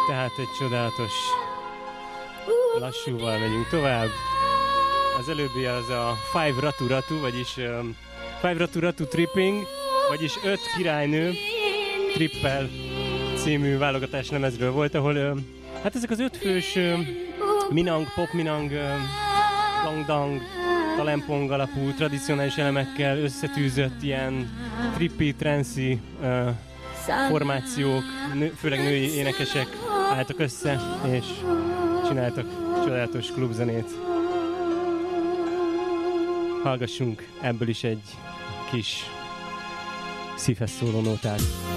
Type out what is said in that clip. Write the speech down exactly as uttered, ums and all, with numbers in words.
Tehát egy csodálatos lassúval megyünk tovább. Az előbbi az a Five Ratu Ratu, vagyis um, Five Ratu Ratu Tripping, vagyis öt királynő trippel című válogatás lemezről volt, ahol um, hát ezek az öt fős um, minang, pop minang, um, langdang, talempong alapú, tradicionális elemekkel összetűzött ilyen trippi, trancy uh, formációk, nő, főleg női énekesek álltak össze, és csináltak csodálatos klubzenét. Hallgassunk ebből is egy kis szívhez szóló nótát.